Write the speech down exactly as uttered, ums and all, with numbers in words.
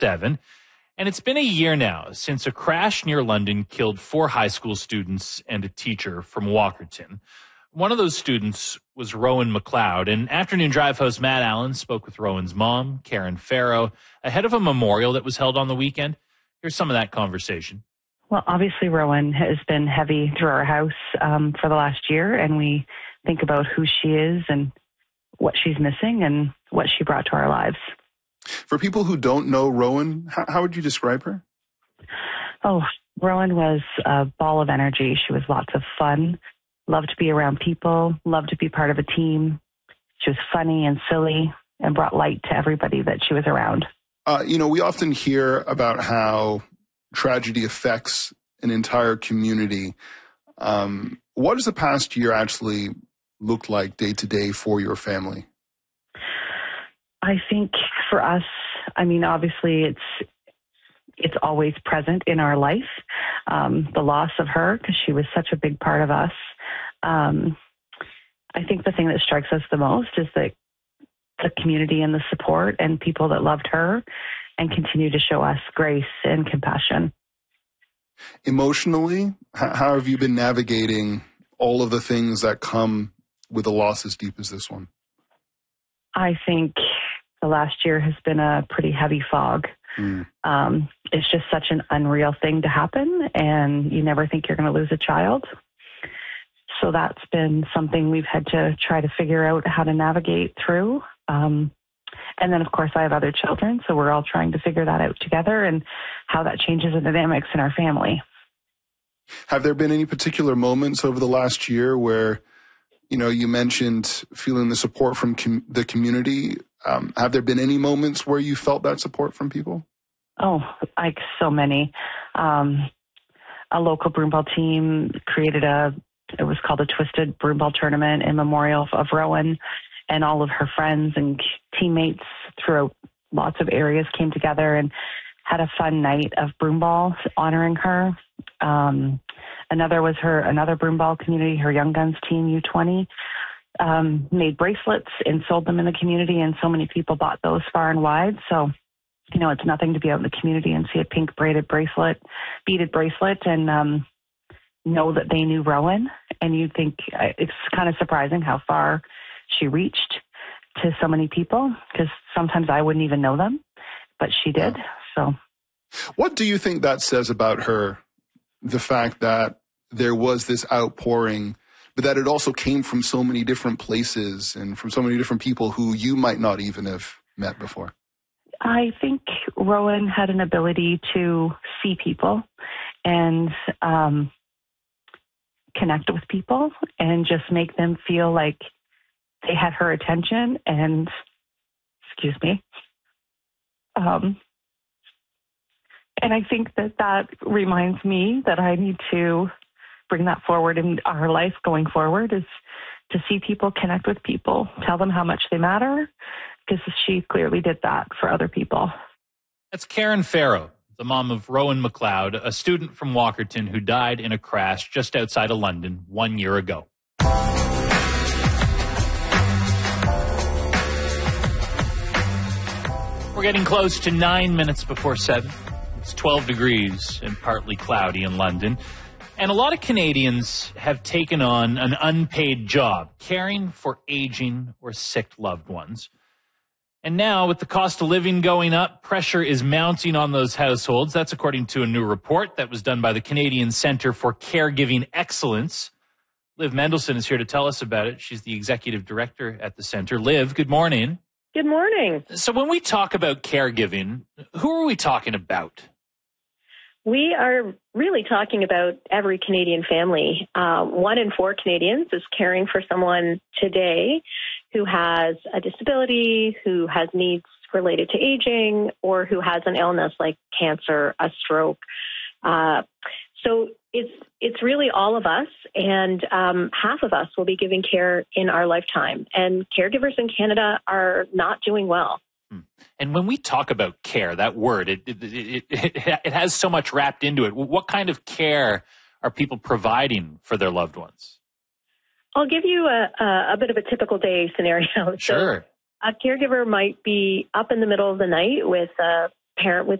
seven. And it's been a year now since a crash near London killed four high school students and a teacher from Walkerton. One of those students was Rowan McLeod, and Afternoon Drive host Matt Allen spoke with Rowan's mom, Karen Farrow, ahead of a memorial that was held on the weekend. Here's some of that conversation. Well, obviously, Rowan has been heavy through our house um, for the last year, and we think about who she is and what she's missing and what she brought to our lives. For people who don't know Rowan, how, how would you describe her? Oh, Rowan was a ball of energy. She was lots of fun. Loved to be around people, loved to be part of a team. She was funny and silly and brought light to everybody that she was around. Uh, you know, we often hear about how tragedy affects an entire community. Um, what does the past year actually look like day to day for your family? I think for us, I mean, obviously it's it's always present in our life, um, the loss of her, because she was such a big part of us. Um, I think the thing that strikes us the most is that the community and the support and people that loved her and continue to show us grace and compassion. Emotionally, how have you been navigating all of the things that come with a loss as deep as this one? I think the last year has been a pretty heavy fog. Mm. Um, it's just such an unreal thing to happen, and you never think you're going to lose a child. So that's been something we've had to try to figure out how to navigate through. Um, and then, of course, I have other children, so we're all trying to figure that out together and how that changes the dynamics in our family. Have there been any particular moments over the last year where, you know, you mentioned feeling the support from com- the community? Um, have there been any moments where you felt that support from people? Oh, like so many. Um, a local broomball team created a, it was called a Twisted Broomball Tournament in memorial of Rowan, and all of her friends and teammates throughout lots of areas came together and had a fun night of broomball honoring her. Um, another was her, another broomball community, her Young Guns team, U twenty. Um, made bracelets and sold them in the community, and so many people bought those far and wide. So, you know, it's nothing to be out in the community and see a pink braided bracelet, beaded bracelet, and um, know that they knew Rowan. And you think it's kind of surprising how far she reached to so many people, because sometimes I wouldn't even know them, but she did. So, what do you think that says about her? The fact that there was this outpouring, but that it also came from so many different places and from so many different people who you might not even have met before? I think Rowan had an ability to see people and um, connect with people and just make them feel like they had her attention and, excuse me, um, and I think that that reminds me that I need to bring that forward in our life going forward, is to see people, connect with people, tell them how much they matter, because she clearly did that for other people. That's Karen Farrow, the mom of Rowan McLeod, a student from Walkerton who died in a crash just outside of London one year ago. We're getting close to nine minutes before seven. It's twelve degrees and partly cloudy in London. And a lot of Canadians have taken on an unpaid job, caring for aging or sick loved ones. And now, with the cost of living going up, pressure is mounting on those households. That's according to a new report that was done by the Canadian Centre for Caregiving Excellence. Liv Mendelson is here to tell us about it. She's the executive director at the centre. Liv, good morning. Good morning. So when we talk about caregiving, who are we talking about? We are really talking about every Canadian family. Uh, one in four Canadians is caring for someone today who has a disability, who has needs related to aging, or who has an illness like cancer, a stroke. Uh, so it's it's really all of us, and um, half of us will be giving care in our lifetime. And caregivers in Canada are not doing well. And when we talk about care, that word, it, it, it, it, it has so much wrapped into it. What kind of care are people providing for their loved ones? I'll give you a, a, a bit of a typical day scenario. Sure. So a caregiver might be up in the middle of the night with a parent with